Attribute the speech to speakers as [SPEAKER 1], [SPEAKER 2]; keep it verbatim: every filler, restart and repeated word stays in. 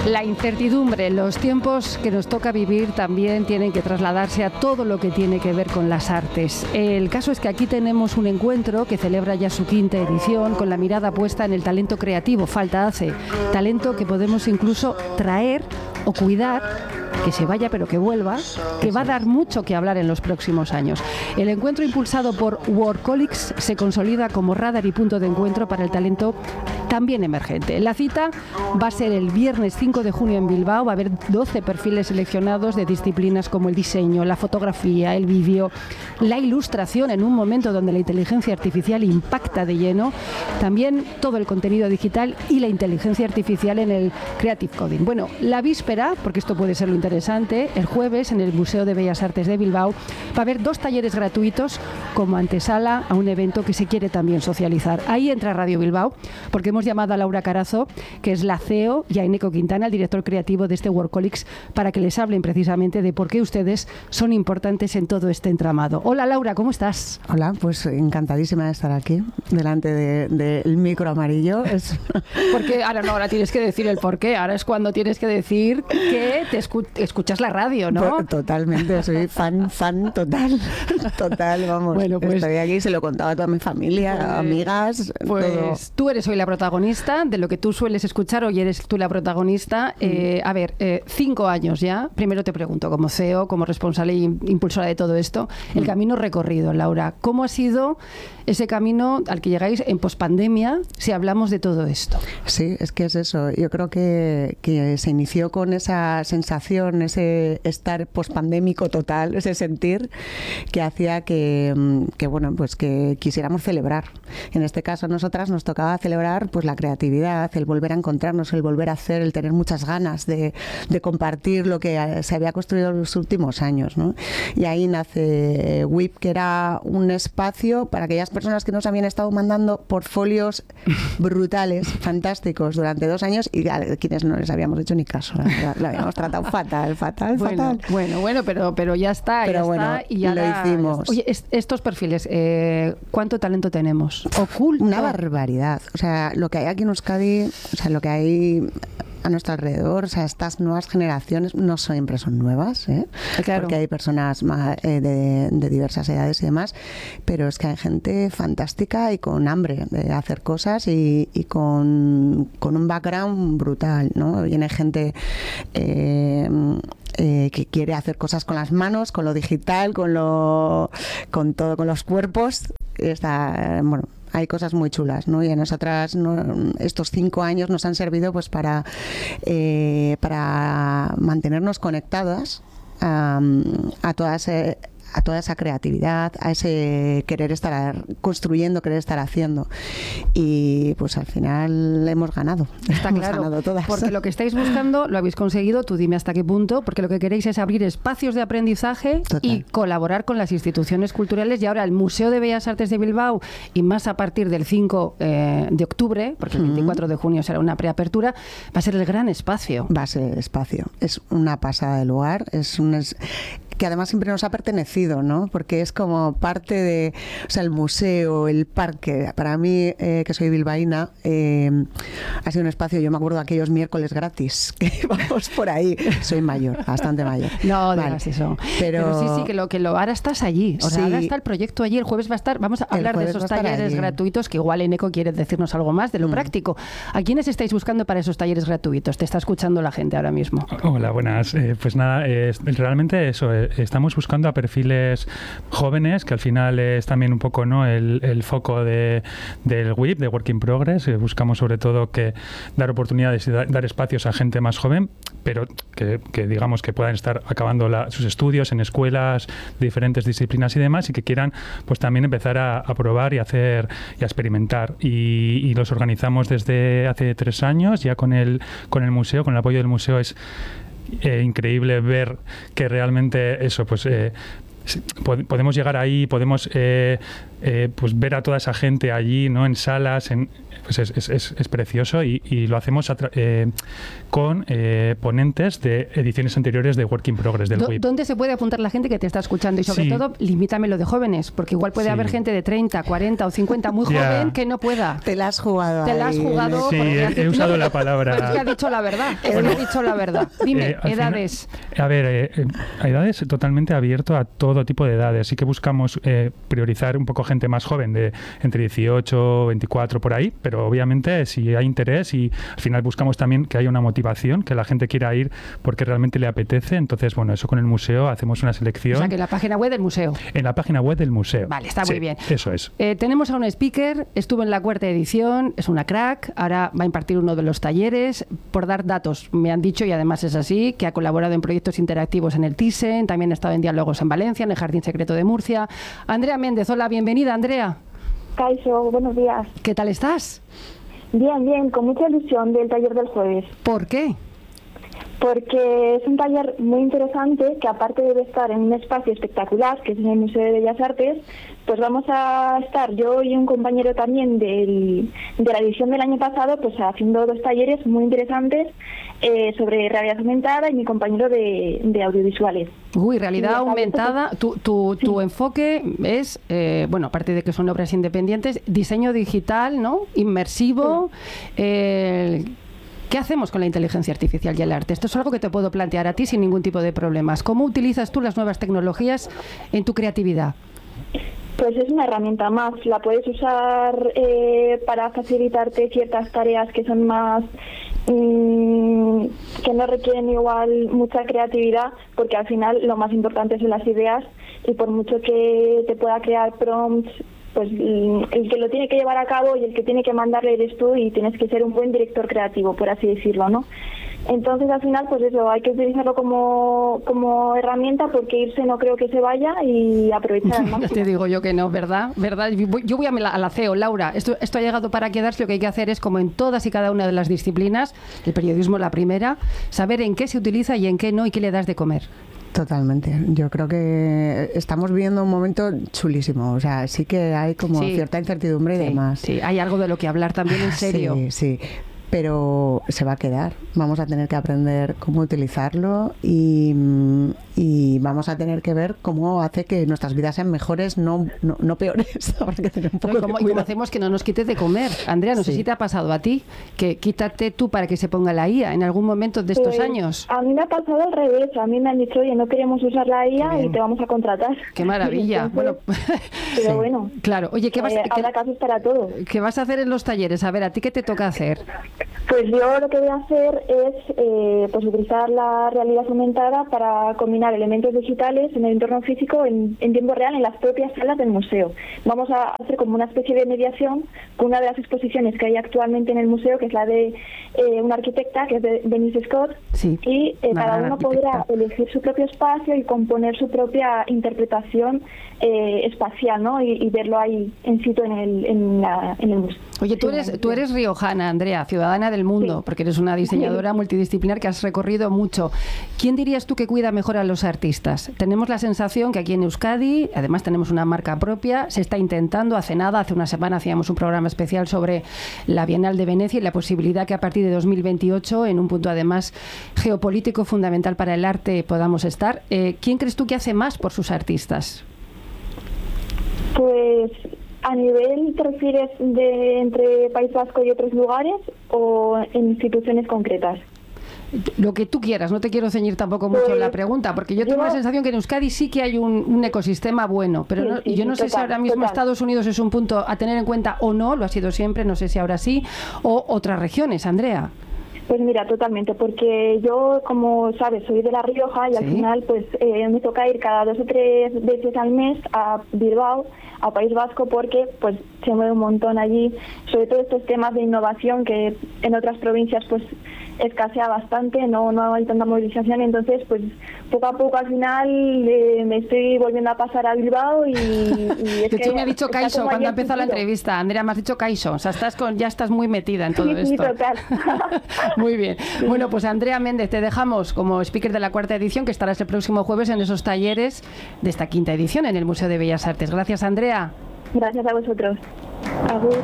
[SPEAKER 1] La incertidumbre, los tiempos que nos toca vivir también tienen que trasladarse a todo lo que tiene que ver con las artes. El caso es que aquí tenemos un encuentro que celebra ya su quinta edición con la mirada puesta en el talento creativo. Falta hace, talento que podemos incluso traer o cuidar, que se vaya pero que vuelva, que va a dar mucho que hablar en los próximos años. El encuentro impulsado por Workolics se consolida como radar y punto de encuentro para el talento también emergente. La cita va a ser el viernes cinco de junio en Bilbao. Va a haber doce perfiles seleccionados de disciplinas como el diseño, la fotografía, el vídeo, la ilustración en un momento donde la inteligencia artificial impacta de lleno, también todo el contenido digital y la inteligencia artificial en el Creative Coding. Bueno, la víspera, porque esto puede ser lo interesante, el jueves en el Museo de Bellas Artes de Bilbao va a haber dos talleres gratuitos como antesala a un evento que se quiere también socializar. Ahí entra Radio Bilbao, porque hemos llamado a Laura Carazo, que es la C E O, y a Eneko Quintana, el director creativo de este Workolics, para que les hablen precisamente de por qué ustedes son importantes en todo este entramado. Hola Laura, ¿cómo estás?
[SPEAKER 2] Hola, pues encantadísima de estar aquí, delante del de, de micro amarillo. Es...
[SPEAKER 1] Porque ahora no, ahora tienes que decir el por qué, ahora es cuando tienes que decir que te escu- escuchas la radio, ¿no?
[SPEAKER 2] Pues, totalmente, soy fan, fan total, total, vamos. Bueno, pues, estoy aquí, se lo contaba a toda mi familia, pues, amigas,
[SPEAKER 1] pues
[SPEAKER 2] todo.
[SPEAKER 1] Tú eres hoy la protagonista de lo que tú sueles escuchar, hoy eres tú la protagonista. Mm. Eh, a ver, eh, cinco años ya, primero te pregunto, como C E O, como responsable e impulsora de todo esto, el mm. camino recorrido, Laura, ¿cómo ha sido ese camino al que llegáis en pospandemia si hablamos de todo esto?
[SPEAKER 2] Sí, es que es eso, yo creo que, que se inició con esa sensación, ese estar pospandémico total, ese sentir que hacía que, que, bueno, pues que quisiéramos celebrar. En este caso, nosotras nos tocaba celebrar pues la creatividad, el volver a encontrarnos, el volver a hacer, el tener muchas ganas de, de compartir lo que se había construido en los últimos años, ¿no? Y ahí nace W I P, que era un espacio para aquellas personas que nos habían estado mandando portfolios brutales, fantásticos, durante dos años y a quienes no les habíamos hecho ni caso. Lo habíamos tratado fatal, fatal,
[SPEAKER 1] bueno,
[SPEAKER 2] fatal.
[SPEAKER 1] Bueno, bueno, pero, pero ya está,
[SPEAKER 2] pero
[SPEAKER 1] ya
[SPEAKER 2] bueno,
[SPEAKER 1] está y ya
[SPEAKER 2] lo
[SPEAKER 1] la,
[SPEAKER 2] hicimos.
[SPEAKER 1] Oye, est- estos perfiles, eh, ¿cuánto talento tenemos? Oculto.
[SPEAKER 2] Una barbaridad. O sea, lo que hay aquí en Euskadi, o sea, lo que hay a nuestro alrededor, o sea, estas nuevas generaciones no siempre son nuevas, ¿eh? Claro. Porque hay personas más, eh, de, de diversas edades y demás, pero es que hay gente fantástica y con hambre de hacer cosas y, y con, con un background brutal, ¿no? Viene gente eh, Eh, que quiere hacer cosas con las manos, con lo digital, con lo, con todo, con los cuerpos. Está, bueno, hay cosas muy chulas, ¿no? Y a nosotras no, estos cinco años nos han servido pues para eh, para mantenernos conectadas um, a todas eh, a toda esa creatividad, a ese querer estar construyendo, querer estar haciendo. Y pues al final hemos ganado.
[SPEAKER 1] Está
[SPEAKER 2] hemos
[SPEAKER 1] claro,
[SPEAKER 2] ganado todas.
[SPEAKER 1] Porque lo que estáis buscando lo habéis conseguido, tú dime hasta qué punto, porque lo que queréis es abrir espacios de aprendizaje Total. Y colaborar con las instituciones culturales. Y ahora el Museo de Bellas Artes de Bilbao, y más a partir del cinco eh, de octubre, porque el veinticuatro de junio será una preapertura, va a ser el gran espacio.
[SPEAKER 2] Va a ser el espacio. Es una pasada de lugar, es un... Es... que además siempre nos ha pertenecido, ¿no? Porque es como parte de, o sea, el museo, el parque. Para mí, eh, que soy bilbaína, eh, ha sido un espacio, yo me acuerdo de aquellos miércoles gratis, que íbamos por ahí. Soy mayor, bastante mayor.
[SPEAKER 1] No,
[SPEAKER 2] vale.
[SPEAKER 1] digas eso.
[SPEAKER 2] Pero,
[SPEAKER 1] Pero sí, sí, que lo que lo ahora estás allí. O sea, sí. Ahora está el proyecto allí, el jueves va a estar, vamos a hablar de esos talleres allí. gratuitos, que igual Eneko quiere decirnos algo más de lo mm. práctico. ¿A quiénes estáis buscando para esos talleres gratuitos? Te está escuchando la gente ahora mismo.
[SPEAKER 3] Hola, buenas. Eh, pues nada, eh, realmente eso, eh, estamos buscando a perfiles jóvenes, que al final es también un poco, ¿no?, el, el foco de, del W I P, de Work in Progress. Eh, buscamos sobre todo que dar oportunidades y da, dar espacios a gente más joven, pero que, que digamos que puedan estar acabando la, sus estudios en escuelas de diferentes disciplinas y demás, y que quieran pues también empezar a, a probar y hacer y a experimentar. Y, y los organizamos desde hace tres años, ya con el, con el museo, con el apoyo del museo. Es Eh, increíble ver que realmente eso, pues eh, podemos llegar ahí, podemos eh, eh, pues ver a toda esa gente allí, ¿no? En salas, en, pues es, es, es, es precioso y, y lo hacemos a eh, con eh, ponentes de ediciones anteriores de Work in Progress del W I P.
[SPEAKER 1] ¿Dónde se puede apuntar la gente que te está escuchando? Y sobre sí. todo, limítamelo de jóvenes, porque igual puede sí. haber gente de treinta, cuarenta o cincuenta muy yeah. joven que no pueda.
[SPEAKER 2] Te la has jugado.
[SPEAKER 1] Te la has jugado.
[SPEAKER 3] Sí, he, he usado no, la palabra.
[SPEAKER 1] Pero es que ha dicho la verdad. Es que ha dicho la verdad. Dime, eh, edades.
[SPEAKER 3] Final, a ver, eh, a edades totalmente abierto a todo tipo de edades. Sí que buscamos eh, priorizar un poco gente más joven, de entre dieciocho, veinticuatro, por ahí, pero obviamente si hay interés y al final buscamos también que haya una motivación, que la gente quiera ir porque realmente le apetece. Entonces, bueno, eso con el museo hacemos una selección.
[SPEAKER 1] O sea, que en la página web del museo.
[SPEAKER 3] En la página web del museo.
[SPEAKER 1] Vale, está
[SPEAKER 3] sí,
[SPEAKER 1] muy bien.
[SPEAKER 3] Eso es.
[SPEAKER 1] Eh, tenemos a un speaker, estuvo en la cuarta edición, es una crack, ahora va a impartir uno de los talleres. Por dar datos, me han dicho, y además es así, que ha colaborado en proyectos interactivos en el Thyssen, también ha estado en Diálogos en Valencia, en el Jardín Secreto de Murcia. Andrea Méndez, hola, bienvenida, Andrea.
[SPEAKER 4] Kaixo, buenos días.
[SPEAKER 1] ¿Qué tal estás?
[SPEAKER 4] Bien, bien, con mucha ilusión del taller del jueves.
[SPEAKER 1] ¿Por qué?
[SPEAKER 4] Porque es un taller muy interesante que, aparte de estar en un espacio espectacular, que es en el Museo de Bellas Artes, pues vamos a estar yo y un compañero también del, de la edición del año pasado, pues haciendo dos talleres muy interesantes eh, sobre realidad aumentada y mi compañero de, de audiovisuales.
[SPEAKER 1] Uy, realidad aumentada, tu, tu, tu sí. enfoque es, eh, bueno, aparte de que son obras independientes, diseño digital, ¿no? Inmersivo. Sí. Eh, ¿Qué hacemos con la inteligencia artificial y el arte? Esto es algo que te puedo plantear a ti sin ningún tipo de problemas. ¿Cómo utilizas tú las nuevas tecnologías en tu creatividad?
[SPEAKER 4] Pues es una herramienta más. La puedes usar eh, para facilitarte ciertas tareas que son más... Mmm, que no requieren igual mucha creatividad, porque al final lo más importante son las ideas, y por mucho que te pueda crear prompts, pues el que lo tiene que llevar a cabo y el que tiene que mandarle eres tú, y tienes que ser un buen director creativo, por así decirlo, ¿no? Entonces, al final, pues eso, hay que utilizarlo como, como herramienta, porque irse no creo que se vaya, y aprovechar al máximo.
[SPEAKER 1] Te digo yo que no, ¿verdad? ¿Verdad? Yo voy a la C E O, Laura. Esto, esto ha llegado para quedarse. Lo que hay que hacer es, como en todas y cada una de las disciplinas, el periodismo la primera, saber en qué se utiliza y en qué no, y qué le das de comer.
[SPEAKER 2] Totalmente. Yo creo que estamos viviendo un momento chulísimo. O sea, sí que hay como sí. cierta incertidumbre y
[SPEAKER 1] sí,
[SPEAKER 2] demás.
[SPEAKER 1] Sí, hay algo de lo que hablar también en serio.
[SPEAKER 2] Sí, sí. Pero se va a quedar. Vamos a tener que aprender cómo utilizarlo y, y vamos a tener que ver cómo hace que nuestras vidas sean mejores, no, no, no peores. Habrá que tener un poco
[SPEAKER 1] no, y, cómo,
[SPEAKER 2] de
[SPEAKER 1] y cómo hacemos que no nos quites de comer. Andrea, no sí. sé si te ha pasado a ti, que quítate tú para que se ponga la I A en algún momento de estos
[SPEAKER 4] pues,
[SPEAKER 1] años.
[SPEAKER 4] A mí me ha pasado al revés. A mí me han dicho, oye, no queremos usar la I A y te vamos a contratar.
[SPEAKER 1] ¡Qué maravilla!
[SPEAKER 4] Entonces,
[SPEAKER 1] bueno,
[SPEAKER 4] pero
[SPEAKER 1] sí.
[SPEAKER 4] bueno.
[SPEAKER 1] Claro. Oye, ¿qué vas,
[SPEAKER 4] eh,
[SPEAKER 1] qué,
[SPEAKER 4] habrá casos para todo.
[SPEAKER 1] ¿Qué vas a hacer en los talleres? A ver, ¿a ti qué te toca hacer?
[SPEAKER 4] Pues yo lo que voy a hacer es eh, pues utilizar la realidad aumentada para combinar elementos digitales en el entorno físico en, en tiempo real en las propias salas del museo. Vamos a hacer como una especie de mediación con una de las exposiciones que hay actualmente en el museo, que es la de eh, una arquitecta, que es de Denise Scott,
[SPEAKER 1] sí,
[SPEAKER 4] y eh, cada uno
[SPEAKER 1] arquitecta.
[SPEAKER 4] podrá elegir su propio espacio y componer su propia interpretación eh, espacial, ¿no? Y, y verlo ahí en situ en el, en la, en el museo.
[SPEAKER 1] Oye, tú eres, tú eres riojana, Andrea, ciudadana del mundo, sí. porque eres una diseñadora sí. multidisciplinar que has recorrido mucho. ¿Quién dirías tú que cuida mejor a los artistas? Tenemos la sensación que aquí en Euskadi, además tenemos una marca propia, se está intentando, hace nada, hace una semana hacíamos un programa especial sobre la Bienal de Venecia y la posibilidad que a partir de dos mil veintiocho, en un punto además geopolítico fundamental para el arte, podamos estar. Eh, ¿Quién crees tú que hace más por sus artistas?
[SPEAKER 4] Pues... ¿A nivel te refieres de entre País Vasco y otros lugares o en instituciones concretas?
[SPEAKER 1] Lo que tú quieras, no te quiero ceñir tampoco mucho pues, la pregunta, porque yo, yo tengo la sensación que en Euskadi sí que hay un, un ecosistema bueno, pero sí, no, sí, yo no total, sé si ahora mismo total. Estados Unidos es un punto a tener en cuenta o no, lo ha sido siempre, no sé si ahora sí, o otras regiones, Andrea.
[SPEAKER 4] Pues mira, totalmente, porque yo, como sabes, soy de La Rioja y ¿sí? al final pues eh, me toca ir cada dos o tres veces al mes a Bilbao, a País Vasco, porque pues se mueve un montón allí, sobre todo estos temas de innovación que en otras provincias pues escasea bastante, no, no hay tanta movilización, entonces pues poco a poco al final eh, me estoy volviendo a pasar a Bilbao y, y es
[SPEAKER 1] que,
[SPEAKER 4] que
[SPEAKER 1] tú me has dicho Caixo cuando ha empezado la entrevista, Andrea, me has dicho Caixo, o sea, estás con, ya estás muy metida en todo
[SPEAKER 4] sí,
[SPEAKER 1] esto.
[SPEAKER 4] Sí, total.
[SPEAKER 1] Muy bien. Bueno, pues Andrea Méndez, te dejamos como speaker de la cuarta edición, que estarás el próximo jueves en esos talleres de esta quinta edición en el Museo de Bellas Artes. Gracias, Andrea.
[SPEAKER 4] Gracias a vosotros. Agur.